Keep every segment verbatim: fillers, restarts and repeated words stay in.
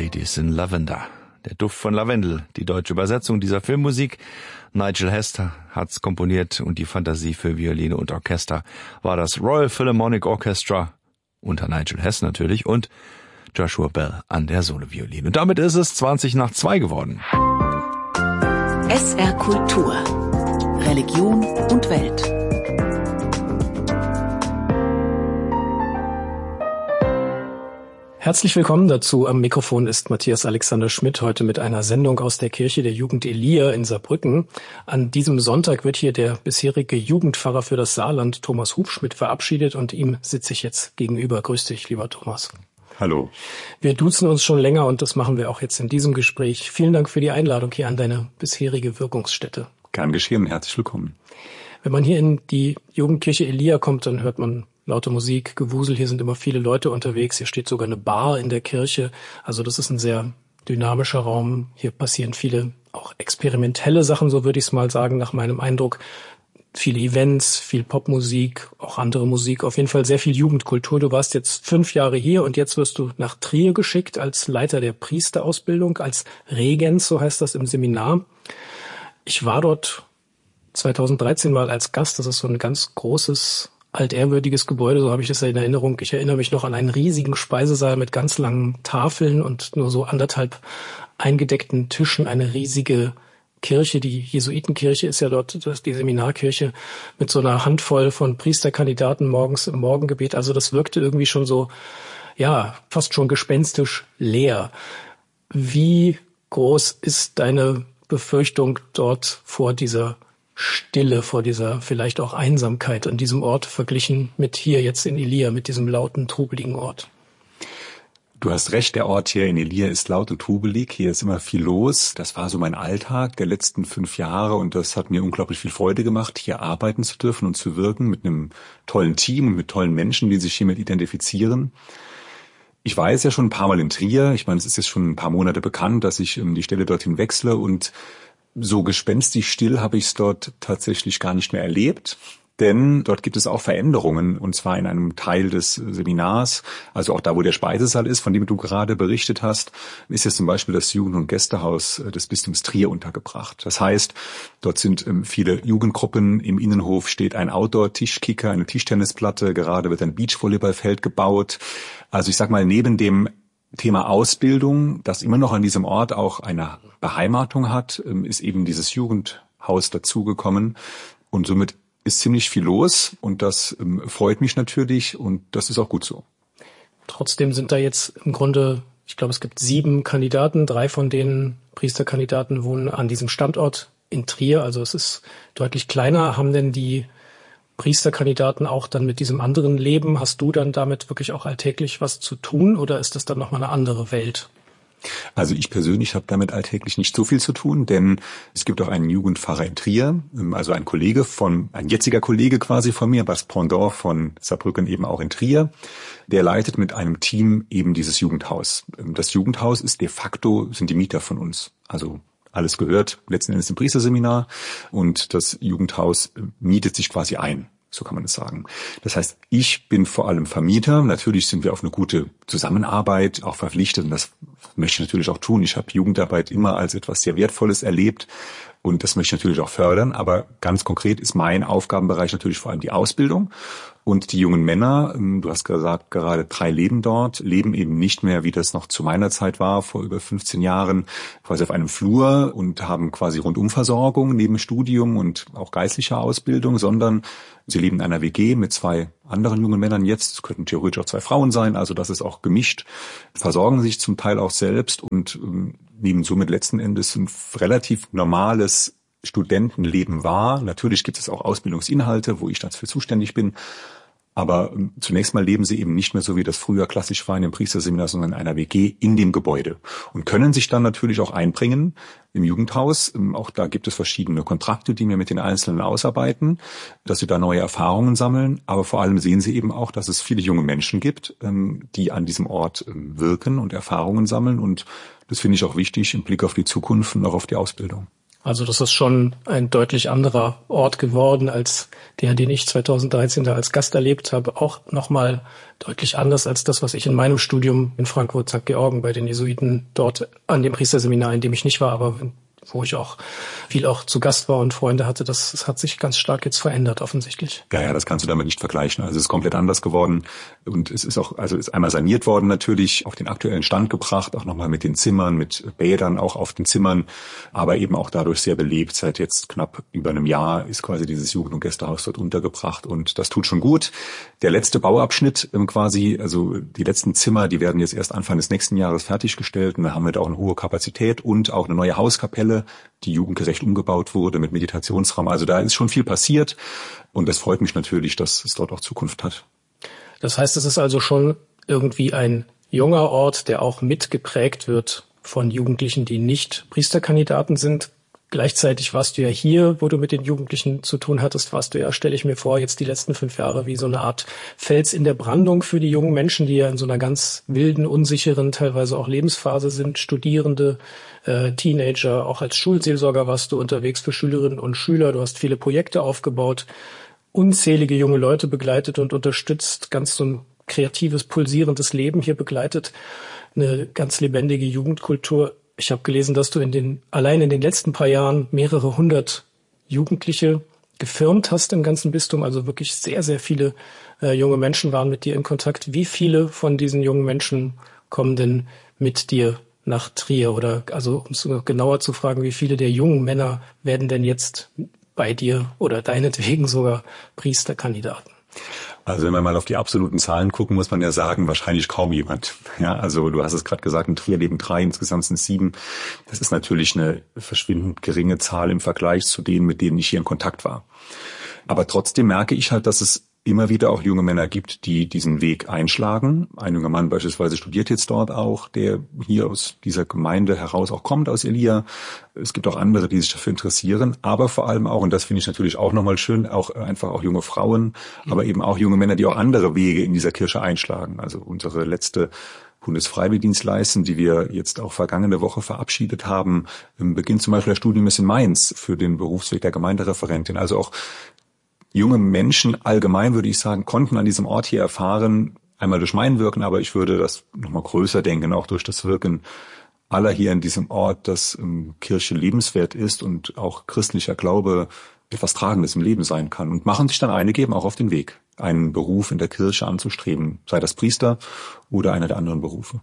Ladies in Lavender. Der Duft von Lavendel, die deutsche Übersetzung dieser Filmmusik. Nigel Hester hat's komponiert und die Fantasie für Violine und Orchester war das Royal Philharmonic Orchestra, unter Nigel Hess natürlich, und Joshua Bell an der Solovioline. Und damit ist es zwanzig nach zwei geworden. S R Kultur. Religion und Welt. Herzlich willkommen dazu. Am Mikrofon ist Matthias Alexander Schmidt, heute mit einer Sendung aus der Kirche der Jugend Elia in Saarbrücken. An diesem Sonntag wird hier der bisherige Jugendpfarrer für das Saarland, Thomas Hufschmidt, verabschiedet und ihm sitze ich jetzt gegenüber. Grüß dich, lieber Thomas. Hallo. Wir duzen uns schon länger und das machen wir auch jetzt in diesem Gespräch. Vielen Dank für die Einladung hier an deine bisherige Wirkungsstätte. Gern geschehen, herzlich willkommen. Wenn man hier in die Jugendkirche Elia kommt, dann hört man laute Musik, Gewusel, hier sind immer viele Leute unterwegs, hier steht sogar eine Bar in der Kirche, also das ist ein sehr dynamischer Raum, hier passieren viele auch experimentelle Sachen, so würde ich es mal sagen, nach meinem Eindruck, viele Events, viel Popmusik, auch andere Musik, auf jeden Fall sehr viel Jugendkultur. Du warst jetzt fünf Jahre hier und jetzt wirst du nach Trier geschickt als Leiter der Priesterausbildung, als Regens, so heißt das im Seminar. Ich war dort zweitausenddreizehn mal als Gast, das ist so ein ganz großes altehrwürdiges Gebäude, so habe ich das in Erinnerung. Ich erinnere mich noch an einen riesigen Speisesaal mit ganz langen Tafeln und nur so anderthalb eingedeckten Tischen, eine riesige Kirche. Die Jesuitenkirche ist ja dort, das ist die Seminarkirche, mit so einer Handvoll von Priesterkandidaten morgens im Morgengebet. Also das wirkte irgendwie schon so, ja, fast schon gespenstisch leer. Wie groß ist deine Befürchtung dort vor dieser Stille, vor dieser vielleicht auch Einsamkeit an diesem Ort verglichen mit hier jetzt in Elia, mit diesem lauten, trubeligen Ort? Du hast recht, der Ort hier in Elia ist laut und trubelig, hier ist immer viel los. Das war so mein Alltag der letzten fünf Jahre und das hat mir unglaublich viel Freude gemacht, hier arbeiten zu dürfen und zu wirken mit einem tollen Team und mit tollen Menschen, die sich hiermit identifizieren. Ich war jetzt ja schon ein paar Mal in Trier, ich meine, es ist jetzt schon ein paar Monate bekannt, dass ich ähm, die Stelle dorthin wechsle und so gespenstisch still habe ich es dort tatsächlich gar nicht mehr erlebt, denn dort gibt es auch Veränderungen und zwar in einem Teil des Seminars, also auch da, wo der Speisesaal ist, von dem du gerade berichtet hast, ist jetzt zum Beispiel das Jugend- und Gästehaus des Bistums Trier untergebracht. Das heißt, dort sind ähm, viele Jugendgruppen, im Innenhof steht ein Outdoor-Tischkicker, eine Tischtennisplatte, gerade wird ein Beachvolleyballfeld gebaut. Also ich sag mal, neben dem Thema Ausbildung, das immer noch an diesem Ort auch eine Beheimatung hat, ist eben dieses Jugendhaus dazugekommen und somit ist ziemlich viel los und das freut mich natürlich und das ist auch gut so. Trotzdem sind da jetzt im Grunde, ich glaube, es gibt sieben Kandidaten, drei von denen Priesterkandidaten wohnen an diesem Standort in Trier, also es ist deutlich kleiner. Haben denn die Priesterkandidaten auch dann mit diesem anderen Leben? Hast du dann damit wirklich auch alltäglich was zu tun oder ist das dann nochmal eine andere Welt? Also ich persönlich habe damit alltäglich nicht so viel zu tun, denn es gibt auch einen Jugendpfarrer in Trier, also ein Kollege von, ein jetziger Kollege quasi von mir, das Pendant von Saarbrücken eben auch in Trier, der leitet mit einem Team eben dieses Jugendhaus. Das Jugendhaus ist de facto, sind die Mieter von uns, also alles gehört letzten Endes im Priesterseminar und das Jugendhaus mietet sich quasi ein. So kann man es sagen. Das heißt, ich bin vor allem Vermieter. Natürlich sind wir auf eine gute Zusammenarbeit auch verpflichtet und das möchte ich natürlich auch tun. Ich habe Jugendarbeit immer als etwas sehr Wertvolles erlebt und das möchte ich natürlich auch fördern. Aber ganz konkret ist mein Aufgabenbereich natürlich vor allem die Ausbildung. Und die jungen Männer, du hast gesagt, gerade drei leben dort, leben eben nicht mehr, wie das noch zu meiner Zeit war, vor über fünfzehn Jahren, quasi auf einem Flur und haben quasi Rundumversorgung neben Studium und auch geistlicher Ausbildung, sondern sie leben in einer W G mit zwei anderen jungen Männern jetzt, es könnten theoretisch auch zwei Frauen sein, also das ist auch gemischt, versorgen sich zum Teil auch selbst und ähm, nehmen somit letzten Endes ein relativ normales Studentenleben wahr. Natürlich gibt es auch Ausbildungsinhalte, wo ich dafür zuständig bin. Aber zunächst mal leben sie eben nicht mehr so, wie das früher klassisch war in dem Priesterseminar, sondern in einer W G in dem Gebäude und können sich dann natürlich auch einbringen im Jugendhaus. Auch da gibt es verschiedene Kontrakte, die wir mit den Einzelnen ausarbeiten, dass sie da neue Erfahrungen sammeln. Aber vor allem sehen sie eben auch, dass es viele junge Menschen gibt, die an diesem Ort wirken und Erfahrungen sammeln. Und das finde ich auch wichtig im Blick auf die Zukunft und auch auf die Ausbildung. Also das ist schon ein deutlich anderer Ort geworden als der, den ich zweitausenddreizehn da als Gast erlebt habe. Auch nochmal deutlich anders als das, was ich in meinem Studium in Frankfurt Sankt Georgen bei den Jesuiten dort an dem Priesterseminar, in dem ich nicht war, aber wo ich auch viel auch zu Gast war und Freunde hatte, das, das hat sich ganz stark jetzt verändert offensichtlich. Ja, ja, das kannst du damit nicht vergleichen. Also es ist komplett anders geworden und es ist auch, also ist einmal saniert worden natürlich, auf den aktuellen Stand gebracht, auch nochmal mit den Zimmern, mit Bädern auch auf den Zimmern, aber eben auch dadurch sehr belebt. Seit jetzt knapp über einem Jahr ist quasi dieses Jugend- und Gästehaus dort untergebracht und das tut schon gut. Der letzte Bauabschnitt quasi, also die letzten Zimmer, die werden jetzt erst Anfang des nächsten Jahres fertiggestellt und da haben wir da auch eine hohe Kapazität und auch eine neue Hauskapelle, die jugendgerecht umgebaut wurde mit Meditationsraum. Also da ist schon viel passiert und das freut mich natürlich, dass es dort auch Zukunft hat. Das heißt, es ist also schon irgendwie ein junger Ort, der auch mitgeprägt wird von Jugendlichen, die nicht Priesterkandidaten sind. Gleichzeitig warst du ja hier, wo du mit den Jugendlichen zu tun hattest, warst du ja, stelle ich mir vor, jetzt die letzten fünf Jahre wie so eine Art Fels in der Brandung für die jungen Menschen, die ja in so einer ganz wilden, unsicheren, teilweise auch Lebensphase sind, Studierende, äh, Teenager. Auch als Schulseelsorger warst du unterwegs für Schülerinnen und Schüler. Du hast viele Projekte aufgebaut, unzählige junge Leute begleitet und unterstützt, ganz so ein kreatives, pulsierendes Leben hier begleitet, eine ganz lebendige Jugendkultur. Ich habe gelesen, dass du in den allein in den letzten paar Jahren mehrere hundert Jugendliche gefirmt hast im ganzen Bistum. Also wirklich sehr, sehr viele äh, junge Menschen waren mit dir in Kontakt. Wie viele von diesen jungen Menschen kommen denn mit dir nach Trier? Oder also um es genauer zu fragen, wie viele der jungen Männer werden denn jetzt bei dir oder deinetwegen sogar Priesterkandidaten? Also wenn wir mal auf die absoluten Zahlen gucken, muss man ja sagen, wahrscheinlich kaum jemand. Ja, also du hast es gerade gesagt, in Trier leben drei, insgesamt sind es sieben. Das ist natürlich eine verschwindend geringe Zahl im Vergleich zu denen, mit denen ich hier in Kontakt war. Aber trotzdem merke ich halt, dass es immer wieder auch junge Männer gibt, die diesen Weg einschlagen. Ein junger Mann beispielsweise studiert jetzt dort auch, der hier aus dieser Gemeinde heraus auch kommt, aus Elia. Es gibt auch andere, die sich dafür interessieren, aber vor allem auch, und das finde ich natürlich auch nochmal schön, auch einfach auch junge Frauen, aber eben auch junge Männer, die auch andere Wege in dieser Kirche einschlagen. Also unsere letzte Bundesfreiwilligendienstleistung, die wir jetzt auch vergangene Woche verabschiedet haben, beginnt zum Beispiel der Studienmiss in Mainz für den Berufsweg der Gemeindereferentin. Also auch junge Menschen allgemein, würde ich sagen, konnten an diesem Ort hier erfahren, einmal durch mein Wirken, aber ich würde das nochmal größer denken, auch durch das Wirken aller hier in diesem Ort, dass ähm, Kirche lebenswert ist und auch christlicher Glaube etwas Tragendes im Leben sein kann. Und machen sich dann einige eben auch auf den Weg, einen Beruf in der Kirche anzustreben, sei das Priester oder einer der anderen Berufe.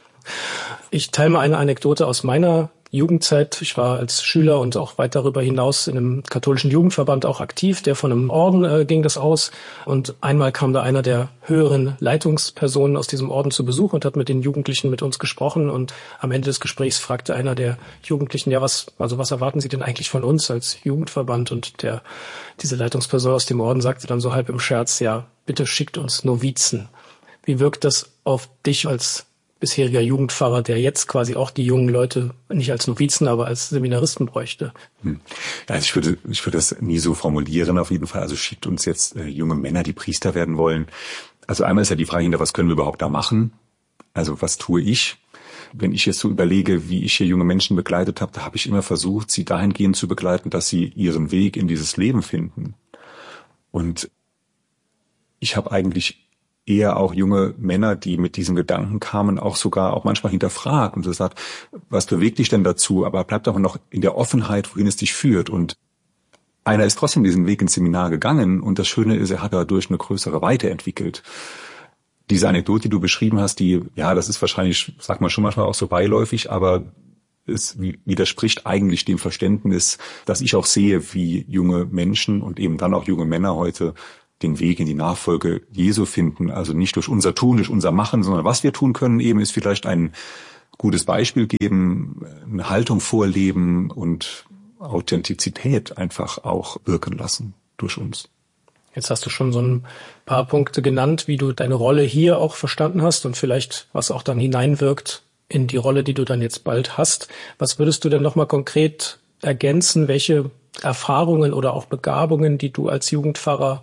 Ich teile mal eine Anekdote aus meiner Jugendzeit. Ich war als Schüler und auch weit darüber hinaus in einem katholischen Jugendverband auch aktiv, der von einem Orden äh, ging das aus. Und einmal kam da einer der höheren Leitungspersonen aus diesem Orden zu Besuch und hat mit den Jugendlichen mit uns gesprochen. Und am Ende des Gesprächs fragte einer der Jugendlichen, ja, was, also was erwarten Sie denn eigentlich von uns als Jugendverband? Und der, diese Leitungsperson aus dem Orden sagte dann so halb im Scherz, ja, bitte schickt uns Novizen. Wie wirkt das auf dich als bisheriger Jugendpfarrer, der jetzt quasi auch die jungen Leute nicht als Novizen, aber als Seminaristen bräuchte? Hm. Ja, also ich würde, ich würde das nie so formulieren auf jeden Fall. Also schickt uns jetzt äh, junge Männer, die Priester werden wollen. Also einmal ist ja die Frage hinter, was können wir überhaupt da machen? Also was tue ich? Wenn ich jetzt so überlege, wie ich hier junge Menschen begleitet habe, da habe ich immer versucht, sie dahingehend zu begleiten, dass sie ihren Weg in dieses Leben finden. Und ich habe eigentlich eher auch junge Männer, die mit diesem Gedanken kamen, auch sogar auch manchmal hinterfragt und so sagt, was bewegt dich denn dazu? Aber bleibt aber noch in der Offenheit, wohin es dich führt. Und einer ist trotzdem diesen Weg ins Seminar gegangen und das Schöne ist, er hat dadurch eine größere Weite entwickelt. Diese Anekdote, die du beschrieben hast, die, ja, das ist wahrscheinlich, sagt man schon manchmal auch so beiläufig, aber es widerspricht eigentlich dem Verständnis, dass ich auch sehe, wie junge Menschen und eben dann auch junge Männer heute den Weg in die Nachfolge Jesu finden, also nicht durch unser Tun, durch unser Machen, sondern was wir tun können eben, ist vielleicht ein gutes Beispiel geben, eine Haltung vorleben und Authentizität einfach auch wirken lassen durch uns. Jetzt hast du schon so ein paar Punkte genannt, wie du deine Rolle hier auch verstanden hast und vielleicht was auch dann hineinwirkt in die Rolle, die du dann jetzt bald hast. Was würdest du denn nochmal konkret ergänzen, welche Erfahrungen oder auch Begabungen, die du als Jugendpfarrer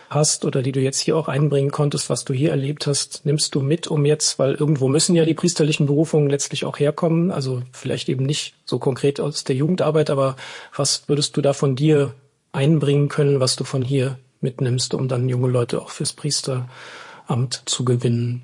hast oder die du jetzt hier auch einbringen konntest, was du hier erlebt hast, nimmst du mit, um jetzt, weil irgendwo müssen ja die priesterlichen Berufungen letztlich auch herkommen, also vielleicht eben nicht so konkret aus der Jugendarbeit, aber was würdest du da von dir einbringen können, was du von hier mitnimmst, um dann junge Leute auch fürs Priesteramt zu gewinnen?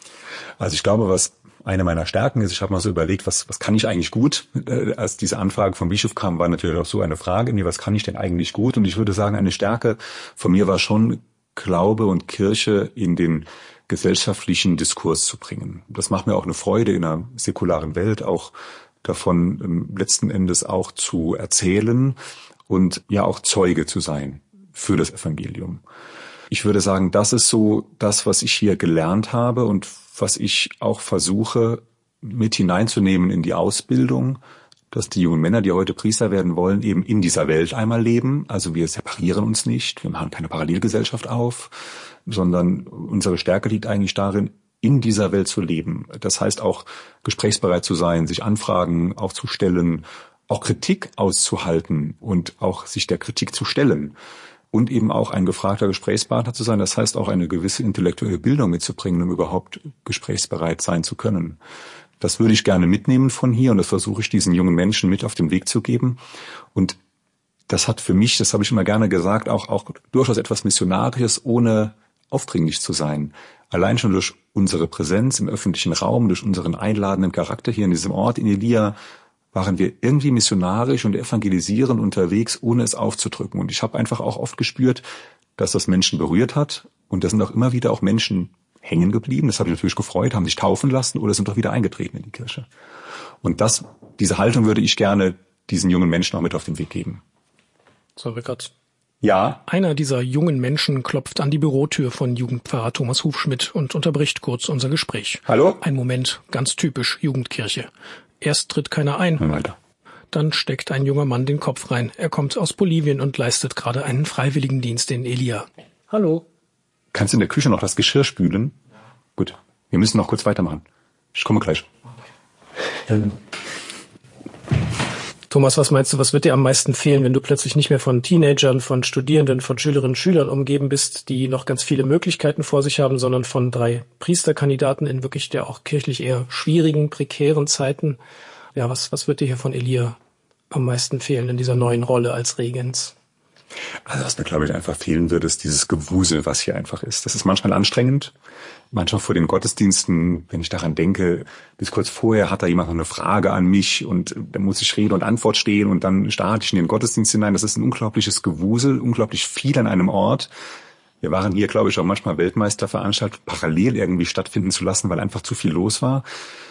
Also ich glaube, was eine meiner Stärken ist, ich habe mal so überlegt, was was kann ich eigentlich gut? Äh, als diese Anfrage vom Bischof kam, war natürlich auch so eine Frage, nee, was kann ich denn eigentlich gut? Und ich würde sagen, eine Stärke von mir war schon, Glaube und Kirche in den gesellschaftlichen Diskurs zu bringen. Das macht mir auch eine Freude in einer säkularen Welt, auch davon ähm, letzten Endes auch zu erzählen und ja auch Zeuge zu sein für das Evangelium. Ich würde sagen, das ist so das, was ich hier gelernt habe und was ich auch versuche mit hineinzunehmen in die Ausbildung, dass die jungen Männer, die heute Priester werden wollen, eben in dieser Welt einmal leben. Also wir separieren uns nicht, wir machen keine Parallelgesellschaft auf, sondern unsere Stärke liegt eigentlich darin, in dieser Welt zu leben. Das heißt auch gesprächsbereit zu sein, sich Anfragen auch zu stellen, auch Kritik auszuhalten und auch sich der Kritik zu stellen. Und eben auch ein gefragter Gesprächspartner zu sein. Das heißt auch eine gewisse intellektuelle Bildung mitzubringen, um überhaupt gesprächsbereit sein zu können. Das würde ich gerne mitnehmen von hier und das versuche ich diesen jungen Menschen mit auf den Weg zu geben. Und das hat für mich, das habe ich immer gerne gesagt, auch, auch durchaus etwas Missionarisches, ohne aufdringlich zu sein. Allein schon durch unsere Präsenz im öffentlichen Raum, durch unseren einladenden Charakter hier in diesem Ort in Elia, waren wir irgendwie missionarisch und evangelisierend unterwegs, ohne es aufzudrücken. Und ich habe einfach auch oft gespürt, dass das Menschen berührt hat. Und da sind auch immer wieder auch Menschen hängen geblieben. Das habe ich natürlich gefreut, haben sich taufen lassen oder sind doch wieder eingetreten in die Kirche. Und das, diese Haltung würde ich gerne diesen jungen Menschen auch mit auf den Weg geben. So, Rickert. Ja. Einer dieser jungen Menschen klopft an die Bürotür von Jugendpfarrer Thomas Hufschmidt und unterbricht kurz unser Gespräch. Hallo? Ein Moment, ganz typisch Jugendkirche. Erst tritt keiner ein. Weiter. Dann steckt ein junger Mann den Kopf rein. Er kommt aus Bolivien und leistet gerade einen Freiwilligendienst in Elia. Hallo. Kannst du in der Küche noch das Geschirr spülen? Ja. Gut. Wir müssen noch kurz weitermachen. Ich komme gleich. Ja. Thomas, was meinst du, was wird dir am meisten fehlen, wenn du plötzlich nicht mehr von Teenagern, von Studierenden, von Schülerinnen und Schülern umgeben bist, die noch ganz viele Möglichkeiten vor sich haben, sondern von drei Priesterkandidaten in wirklich der auch kirchlich eher schwierigen, prekären Zeiten? Ja, was, was wird dir hier von Elia am meisten fehlen in dieser neuen Rolle als Regens? Also was mir, glaube ich, einfach fehlen wird, ist dieses Gewusel, was hier einfach ist. Das ist manchmal anstrengend. Manchmal vor den Gottesdiensten, wenn ich daran denke, bis kurz vorher hat da jemand noch eine Frage an mich und dann muss ich Rede und Antwort stehen und dann starte ich in den Gottesdienst hinein. Das ist ein unglaubliches Gewusel, unglaublich viel an einem Ort. Wir waren hier, glaube ich, auch manchmal Weltmeisterveranstaltungen parallel irgendwie stattfinden zu lassen, weil einfach zu viel los war.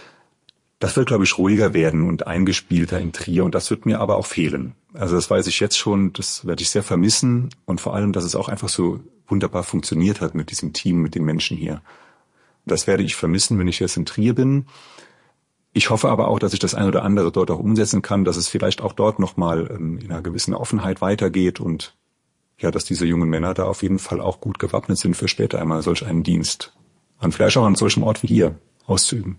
Das wird, glaube ich, ruhiger werden und eingespielter in Trier und das wird mir aber auch fehlen. Also das weiß ich jetzt schon, das werde ich sehr vermissen und vor allem, dass es auch einfach so wunderbar funktioniert hat mit diesem Team, mit den Menschen hier. Das werde ich vermissen, wenn ich jetzt in Trier bin. Ich hoffe aber auch, dass ich das ein oder andere dort auch umsetzen kann, dass es vielleicht auch dort nochmal ähm, in einer gewissen Offenheit weitergeht und ja, dass diese jungen Männer da auf jeden Fall auch gut gewappnet sind für später einmal solch einen Dienst. Und vielleicht auch an solchem Ort wie hier auszuüben.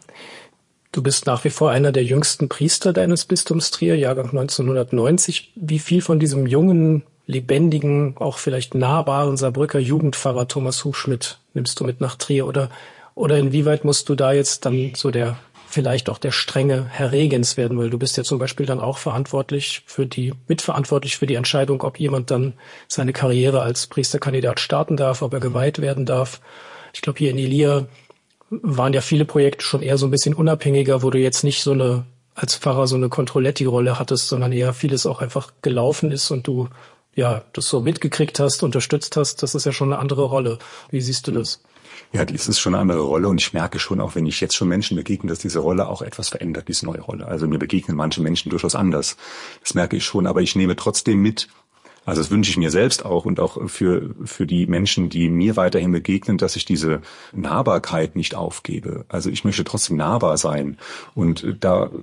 Du bist nach wie vor einer der jüngsten Priester deines Bistums Trier, Jahrgang neunzehnhundertneunzig. Wie viel von diesem jungen, lebendigen, auch vielleicht nahbaren Saarbrücker Jugendpfarrer Thomas Hufschmidt nimmst du mit nach Trier? Oder, oder inwieweit musst du da jetzt dann so der, vielleicht auch der strenge Herr Regens werden? Weil du bist ja zum Beispiel dann auch verantwortlich für die, mitverantwortlich für die Entscheidung, ob jemand dann seine Karriere als Priesterkandidat starten darf, ob er geweiht werden darf. Ich glaube, hier in Elia waren ja viele Projekte schon eher so ein bisschen unabhängiger, wo du jetzt nicht so eine, als Pfarrer so eine Controletti-Rolle hattest, sondern eher vieles auch einfach gelaufen ist und du, ja, das so mitgekriegt hast, unterstützt hast. Das ist ja schon eine andere Rolle. Wie siehst du das? Ja, dies ist schon eine andere Rolle und ich merke schon, auch wenn ich jetzt schon Menschen begegne, dass diese Rolle auch etwas verändert, diese neue Rolle. Also mir begegnen manche Menschen durchaus anders. Das merke ich schon, aber ich nehme trotzdem mit. Also das wünsche ich mir selbst auch und auch für für die Menschen, die mir weiterhin begegnen, dass ich diese Nahbarkeit nicht aufgebe. Also ich möchte trotzdem nahbar sein und da